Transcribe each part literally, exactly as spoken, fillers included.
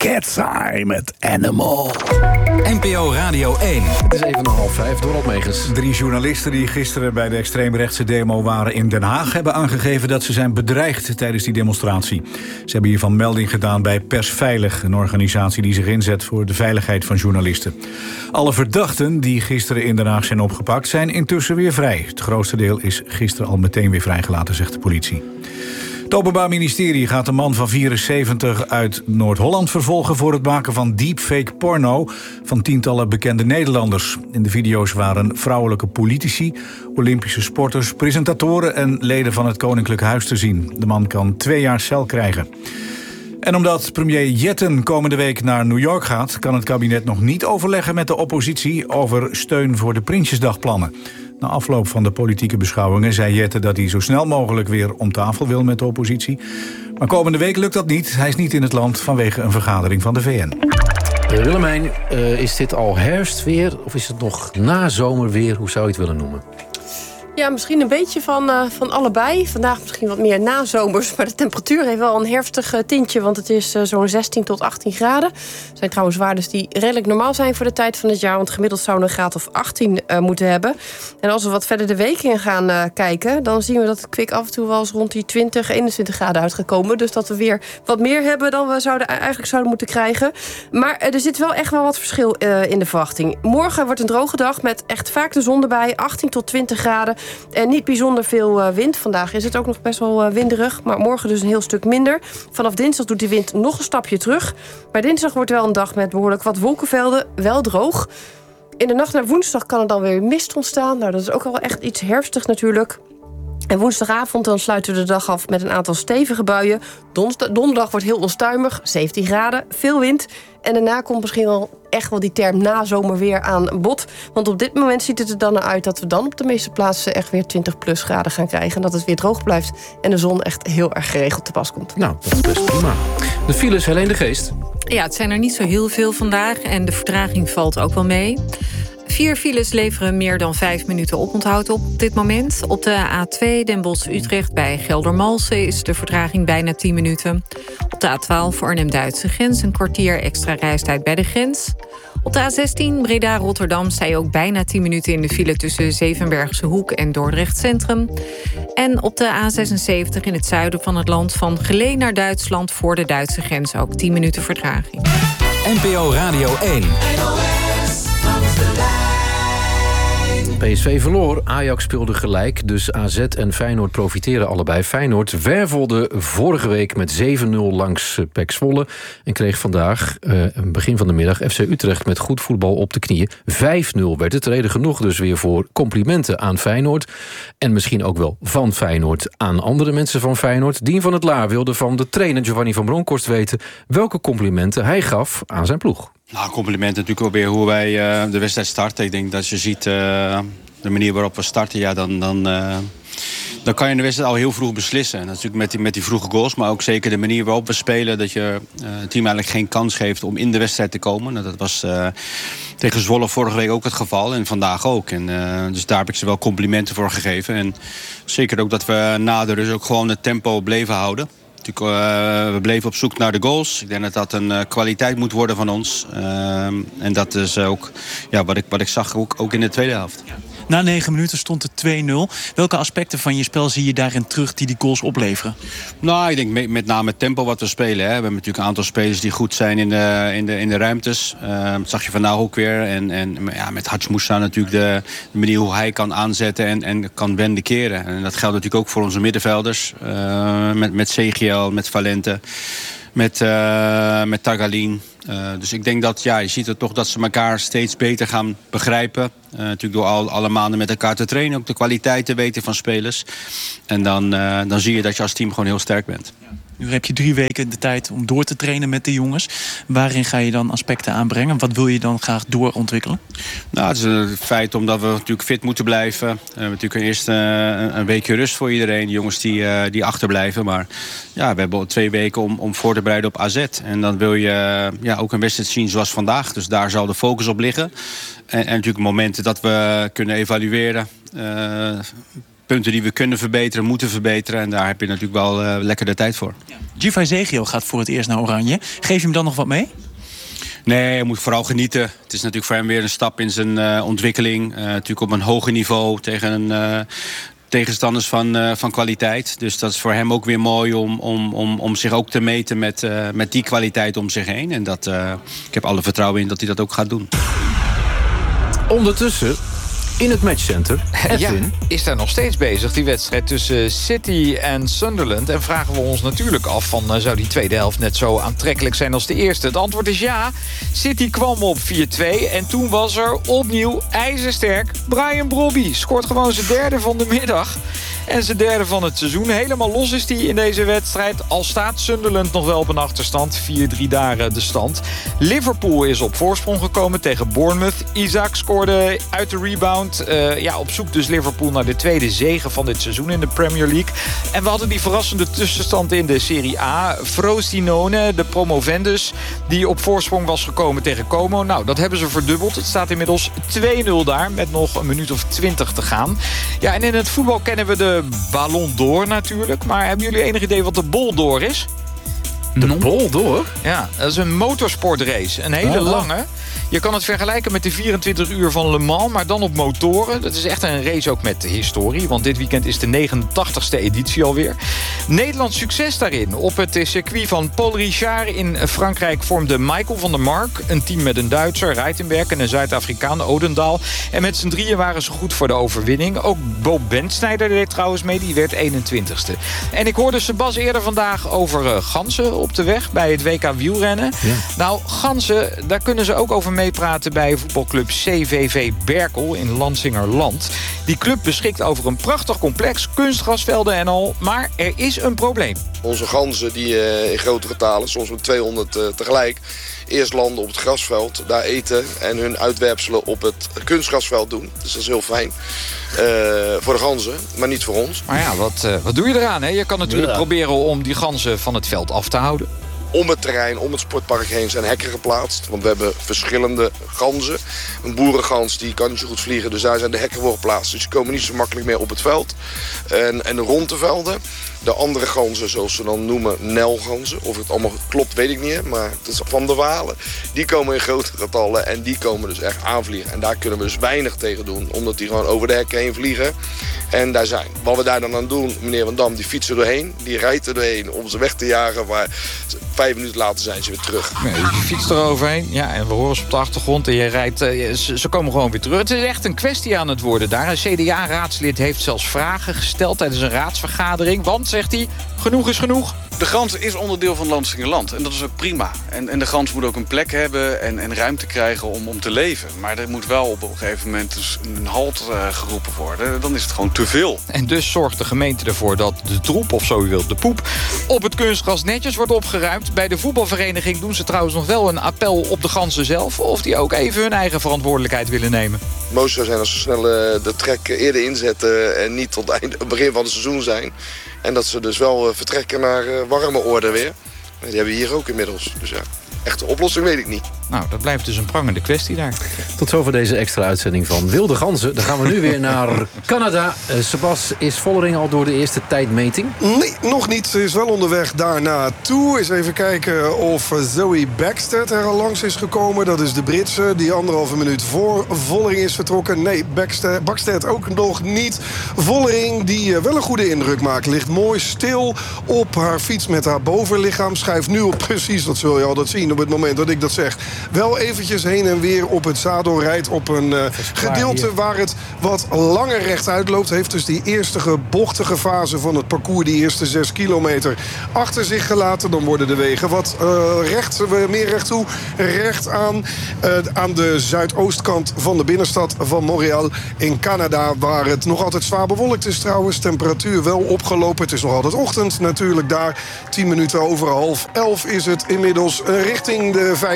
Cat's Eye met Animal. N P O Radio één. Het is even een half vijf, Donald Megens. Drie journalisten die gisteren bij de extreemrechtse demo waren in Den Haag hebben aangegeven dat ze zijn bedreigd tijdens die demonstratie. Ze hebben hiervan melding gedaan bij Persveilig, een organisatie die zich inzet voor de veiligheid van journalisten. Alle verdachten die gisteren in Den Haag zijn opgepakt zijn intussen weer vrij. Het grootste deel is gisteren al meteen weer vrijgelaten, zegt de politie. Het Openbaar Ministerie gaat een man van vierenzeventig uit Noord-Holland vervolgen voor het maken van deepfake porno van tientallen bekende Nederlanders. In de video's waren vrouwelijke politici, Olympische sporters, presentatoren en leden van het Koninklijk Huis te zien. De man kan twee jaar cel krijgen. En omdat premier Jetten komende week naar New York gaat, kan het kabinet nog niet overleggen met de oppositie over steun voor de Prinsjesdagplannen. Na afloop van de politieke beschouwingen zei Jetten dat hij zo snel mogelijk weer om tafel wil met de oppositie. Maar komende week lukt dat niet. Hij is niet in het land vanwege een vergadering van de V N. Willemijn, uh, is dit al herfstweer of is het nog nazomerweer? Hoe zou je het willen noemen? Ja, misschien een beetje van, uh, van allebei. Vandaag misschien wat meer nazomers, maar de temperatuur heeft wel een herfstig uh, tintje, want het is uh, zo'n zestien tot achttien graden. Dat zijn trouwens waardes die redelijk normaal zijn voor de tijd van het jaar, want gemiddeld zouden we een graad of achttien uh, moeten hebben. En als we wat verder de week in gaan uh, kijken, dan zien we dat het kwik af en toe wel eens rond die twintig, eenentwintig graden uitgekomen. Dus dat we weer wat meer hebben dan we zouden, eigenlijk zouden moeten krijgen. Maar uh, er zit wel echt wel wat verschil uh, in de verwachting. Morgen wordt een droge dag met echt vaak de zon erbij, achttien tot twintig graden. En niet bijzonder veel uh, wind. Vandaag is het ook nog best wel uh, winderig. Maar morgen dus een heel stuk minder. Vanaf dinsdag doet die wind nog een stapje terug. Maar dinsdag wordt wel een dag met behoorlijk wat wolkenvelden. Wel droog. In de nacht naar woensdag kan er dan weer mist ontstaan. Nou, dat is ook wel echt iets herfstig natuurlijk. En woensdagavond dan sluiten we de dag af met een aantal stevige buien. Donderdag, donderdag wordt heel onstuimig, zeventien graden, veel wind. En daarna komt misschien wel echt wel die term nazomerweer aan bod. Want op dit moment ziet het er dan naar uit dat we dan op de meeste plaatsen echt weer twintig plus graden gaan krijgen. En dat het weer droog blijft en de zon echt heel erg geregeld te pas komt. Nou, dat is best prima. De files, Helene de Geest. Ja, het zijn er niet zo heel veel vandaag en de vertraging valt ook wel mee. Vier files leveren meer dan vijf minuten oponthoud op op dit moment. Op de A twee Den Bosch-Utrecht bij Geldermalsen is de vertraging bijna tien minuten. Op de A twaalf Arnhem-Duitse grens een kwartier extra reistijd bij de grens. Op de A zestien Breda-Rotterdam sta je ook bijna tien minuten in de file tussen Zevenbergse Hoek en Dordrecht Centrum. En op de A zesenzeventig in het zuiden van het land van Geleen naar Duitsland voor de Duitse grens ook tien minuten vertraging. N P O Radio één. P S V verloor, Ajax speelde gelijk, dus A Z en Feyenoord profiteren allebei. Feyenoord wervelde vorige week met zeven nul langs P E C Zwolle en kreeg vandaag, uh, begin van de middag, F C Utrecht met goed voetbal op de knieën. vijf nul werd het, reden genoeg dus weer voor complimenten aan Feyenoord. En misschien ook wel van Feyenoord aan andere mensen van Feyenoord. Dien van het Laar wilde van de trainer Giovanni van Bronckhorst weten welke complimenten hij gaf aan zijn ploeg. Nou, complimenten natuurlijk ook weer hoe wij uh, de wedstrijd starten. Ik denk dat je ziet uh, de manier waarop we starten, ja, dan, dan, uh, dan kan je de wedstrijd al heel vroeg beslissen. En dat is natuurlijk met die, met die vroege goals, maar ook zeker de manier waarop we spelen, dat je uh, het team eigenlijk geen kans geeft om in de wedstrijd te komen. Nou, dat was uh, tegen Zwolle vorige week ook het geval en vandaag ook. En, uh, dus daar heb ik ze wel complimenten voor gegeven. En zeker ook dat we na de rust ook gewoon het tempo bleven houden. Uh, we bleven op zoek naar de goals. Ik denk dat dat een uh, kwaliteit moet worden van ons. Uh, en dat is ook ja, wat, ik, wat ik zag ook, ook in de tweede helft. Na negen minuten stond het twee nul. Welke aspecten van je spel zie je daarin terug die die goals opleveren? Nou, ik denk met, met name het tempo wat we spelen. Hè. We hebben natuurlijk een aantal spelers die goed zijn in de, in de, in de ruimtes. Uh, dat zag je vandaag ook weer. En, en ja, met Hats Moussa natuurlijk de, de manier hoe hij kan aanzetten en, en kan wenden keren. En dat geldt natuurlijk ook voor onze middenvelders. Uh, met, met C G L, met Valente, met, uh, met Tagalin. Uh, dus ik denk dat, ja, je ziet het toch dat ze elkaar steeds beter gaan begrijpen. Uh, natuurlijk door al, alle maanden met elkaar te trainen. Ook de kwaliteit te weten van spelers. En dan, uh, dan zie je dat je als team gewoon heel sterk bent. Nu heb je drie weken de tijd om door te trainen met de jongens. Waarin ga je dan aspecten aanbrengen? Wat wil je dan graag doorontwikkelen? Nou, het is het feit omdat we natuurlijk fit moeten blijven. We hebben natuurlijk eerst uh, een weekje rust voor iedereen. De jongens die, uh, die achterblijven. Maar ja, we hebben twee weken om, om voor te bereiden op A Z. En dan wil je uh, ja, ook een wedstrijd zien zoals vandaag. Dus daar zal de focus op liggen. En, en natuurlijk momenten dat we kunnen evalueren. Uh, punten die we kunnen verbeteren, moeten verbeteren. En daar heb je natuurlijk wel uh, lekker de tijd voor. Ja. Givay Zegio gaat voor het eerst naar Oranje. Geef je hem dan nog wat mee? Nee, hij moet vooral genieten. Het is natuurlijk voor hem weer een stap in zijn uh, ontwikkeling. Uh, natuurlijk op een hoger niveau tegen een... Uh, tegenstanders van, uh, van kwaliteit. Dus dat is voor hem ook weer mooi om, om, om, om zich ook te meten met, uh, met die kwaliteit om zich heen. En dat, uh, ik heb alle vertrouwen in dat hij dat ook gaat doen. Ondertussen, in het matchcenter, Edwin. Ja, is daar nog steeds bezig, die wedstrijd tussen City en Sunderland. En vragen we ons natuurlijk af van, uh, zou die tweede helft net zo aantrekkelijk zijn als de eerste? Het antwoord is ja. City kwam op vier twee en toen was er opnieuw ijzersterk Brian Brobby. Scoort gewoon zijn derde van de middag. En zijn derde van het seizoen. Helemaal los is hij in deze wedstrijd. Al staat Sunderland nog wel op een achterstand. vier drie daar de stand. Liverpool is op voorsprong gekomen tegen Bournemouth. Isaac scoorde uit de rebound. Uh, ja, op zoek dus Liverpool naar de tweede zege van dit seizoen in de Premier League. En we hadden die verrassende tussenstand in de Serie A. Frosinone, de promovendus, die op voorsprong was gekomen tegen Como. Nou, dat hebben ze verdubbeld. Het staat inmiddels twee nul daar met nog een minuut of twintig te gaan. Ja, en in het voetbal kennen we de Ballon d'Or natuurlijk. Maar hebben jullie enig idee wat de Bol d'Or is? De Bol d'Or? Ja, dat is een motorsportrace. Een hele oh, lange. Je kan het vergelijken met de vierentwintig uur van Le Mans, maar dan op motoren. Dat is echt een race ook met historie, want dit weekend is de negenentachtigste editie alweer. Nederlands succes daarin. Op het circuit van Paul Richard in Frankrijk vormde Michael van der Mark een team met een Duitser, Reitenberg, en een Zuid-Afrikaan, Odendaal. En met z'n drieën waren ze goed voor de overwinning. Ook Bo Bentsnijder deed trouwens mee, die werd eenentwintigste. En ik hoorde Sebas eerder vandaag over uh, ganzen op de weg bij het W K wielrennen. Ja. Nou, ganzen, daar kunnen ze ook over meepraten bij voetbalclub C V V Berkel in Lansingerland. Die club beschikt over een prachtig complex, kunstgrasvelden en al, maar er is een probleem. Onze ganzen die uh, in grote getalen, soms met tweehonderd uh, tegelijk, eerst landen op het grasveld, daar eten en hun uitwerpselen op het kunstgrasveld doen. Dus dat is heel fijn. Uh, voor de ganzen, maar niet voor ons. Maar ja, wat, uh, wat doe je eraan? Hè? Je kan natuurlijk ja. proberen om die ganzen van het veld af te houden. Om het terrein, om het sportpark heen zijn hekken geplaatst. Want we hebben verschillende ganzen. Een boerengans die kan niet zo goed vliegen, dus daar zijn de hekken voor geplaatst. Dus die komen niet zo makkelijk meer op het veld. En, en rond de velden. De andere ganzen, zoals ze dan noemen, nelganzen. Of het allemaal klopt, weet ik niet. Maar het is van de Walen. Die komen in grote getallen en die komen dus echt aanvliegen. En daar kunnen we dus weinig tegen doen. Omdat die gewoon over de hekken heen vliegen. En daar zijn. Wat we daar dan aan doen, meneer Van Dam, die fietst er doorheen. Die rijdt er doorheen om ze weg te jagen. Maar vijf minuten later zijn ze weer terug. Nee, je fietst er overheen. Ja, en we horen ze op de achtergrond. En je rijdt, uh, ze, ze komen gewoon weer terug. Het is echt een kwestie aan het worden daar. Een C D A-raadslid heeft zelfs vragen gesteld tijdens een raadsvergadering. Want, zegt hij, genoeg is genoeg. De gans is onderdeel van Lansingerland en dat is ook prima. En, en de gans moet ook een plek hebben en, en ruimte krijgen om, om te leven. Maar er moet wel op een gegeven moment dus een halt uh, geroepen worden. Dan is het gewoon te veel. En dus zorgt de gemeente ervoor dat de troep, of zo u wilt, de poep, op het kunstgras netjes wordt opgeruimd. Bij de voetbalvereniging doen ze trouwens nog wel een appel op de ganzen zelf, of die ook even hun eigen verantwoordelijkheid willen nemen. Het mooiste zou zijn als ze snel uh, de trek eerder inzetten en niet tot het begin van het seizoen zijn. En dat ze dus wel uh, vertrekken naar uh, warme orde weer. En die hebben we hier ook inmiddels. Dus ja, echte oplossing weet ik niet. Nou, dat blijft dus een prangende kwestie daar. Tot zover deze extra uitzending van Wilde Ganzen. Dan gaan we nu weer naar Canada. Uh, Sebas, is Vollering al door de eerste tijdmeting? Nee, nog niet. Ze is wel onderweg daar naartoe. Eens even kijken of Zoe Backstedt er al langs is gekomen. Dat is de Britse, die anderhalve minuut voor Vollering is vertrokken. Nee, Backstedt, Backstedt ook nog niet. Vollering, die wel een goede indruk maakt. Ligt mooi stil op haar fiets met haar bovenlichaam. Schuift nu op precies, dat zul je altijd zien op het moment dat ik dat zeg, wel eventjes heen en weer op het zadel rijdt op een uh, gedeelte waar het wat langer rechtuit loopt. Heeft dus die eerste bochtige fase van het parcours, die eerste zes kilometer, achter zich gelaten. Dan worden de wegen wat uh, recht, meer recht toe, recht aan, uh, aan de zuidoostkant van de binnenstad van Montreal in Canada, waar het nog altijd zwaar bewolkt is trouwens. Temperatuur wel opgelopen. Het is nog altijd ochtend natuurlijk daar. tien minuten over half elf is het inmiddels richting de vijftien graden.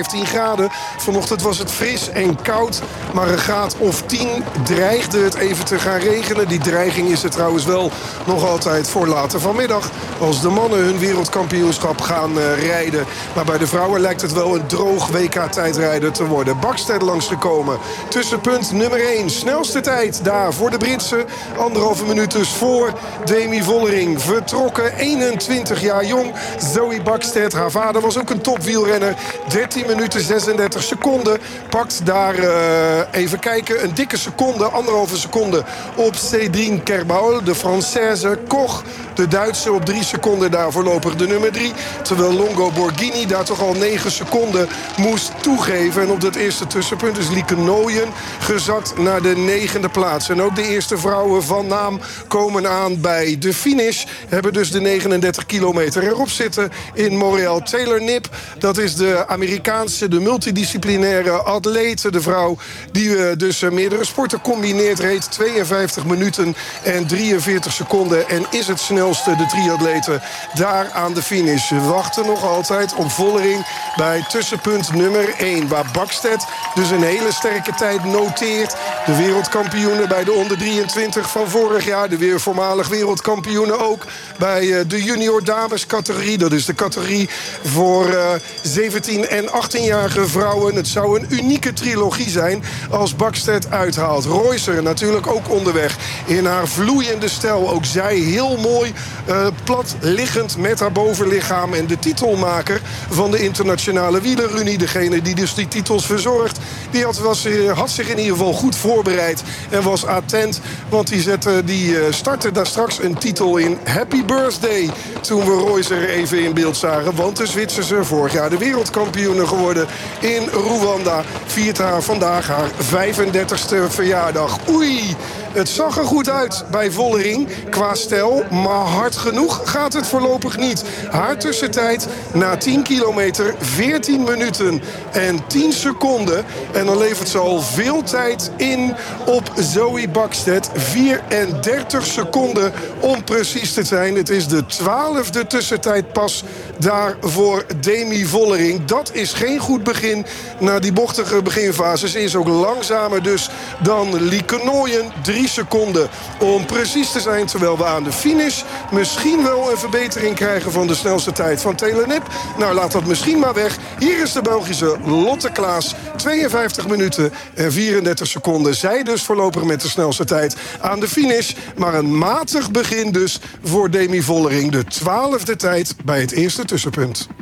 graden. Vanochtend was het fris en koud. Maar een graad of tien dreigde het even te gaan regenen. Die dreiging is er trouwens wel nog altijd voor later vanmiddag. Als de mannen hun wereldkampioenschap gaan uh, rijden. Maar bij de vrouwen lijkt het wel een droog W K-tijdrijder te worden. Bakstedt langsgekomen. Tussenpunt nummer één. Snelste tijd daar voor de Britse. Anderhalve minuut dus voor Demi Vollering. Vertrokken, eenentwintig jaar jong. Zoe Bakstedt, haar vader was ook een topwielrenner. dertien minuten zesendertig seconden. Pakt daar, uh, even kijken, een dikke seconde, anderhalve seconde op Cédrine Kerbaul. De Française Koch, de Duitse, op drie seconden daar voorlopig de nummer drie. Terwijl Longo Borghini daar toch al negen seconden moest toegeven. En op dat eerste tussenpunt is Lieke Nooyen gezakt naar de negende plaats. En ook de eerste vrouwen van naam komen aan bij de finish. Hebben dus de negenendertig kilometer erop zitten in Montreal. Taylor Knipp, dat is de Amerikaanse, de multidisciplinaire atlete. De vrouw die uh, dus uh, meerdere sporten combineert, reed tweeënvijftig minuten en drieënveertig seconden. En is het snelste, de triatleten, daar aan de finish. We wachten nog altijd op Vollering bij tussenpunt nummer één. Waar Bakstedt dus een hele sterke tijd noteert. De wereldkampioenen bij de onder drieëntwintig van vorig jaar. De weer voormalig wereldkampioenen ook bij uh, de junior dames categorie. Dat is de categorie voor uh, zeventien- en achttienjarige vrouwen. Het zou een unieke trilogie zijn als Bakstedt uithaalt. Reusser natuurlijk ook onderweg in haar vloeiende stijl. Ook zij heel mooi uh, plat liggend met haar bovenlichaam. En de titelmaker van de internationale wielerunie, degene die dus die titels verzorgt, die had, was, uh, had zich in ieder geval goed voorbereid en was attent. Want die, zette, die uh, startte daar straks een titel in. Happy Birthday, toen we Reusser even in beeld zagen. Want de Zwitserse, vorig jaar de wereldkampioene geworden in Rwanda, viert haar vandaag haar vijfendertigste verjaardag. Oei, het zag er goed uit bij Vollering qua stijl, maar hard genoeg gaat het voorlopig niet. Haar tussentijd na tien kilometer, veertien minuten en tien seconden. En dan levert ze al veel tijd in op Zoe Bakstedt. vierendertig seconden om precies te zijn. Het is de twaalfde tussentijd pas daar voor Demi Vollering. Dat is geen goed begin na die bochtige beginfase. Ze is ook langzamer dus dan Lieke Nooyen. Drie seconden om precies te zijn. Terwijl we aan de finish misschien wel een verbetering krijgen van de snelste tijd van Taylor Knipp. Nou, laat dat misschien maar weg. Hier is de Belgische Lotte Klaas. tweeënvijftig minuten en vierendertig seconden. Zij dus voorlopig met de snelste tijd aan de finish. Maar een matig begin dus voor Demi Vollering. De twaalfde tijd bij het eerste tussenpunt.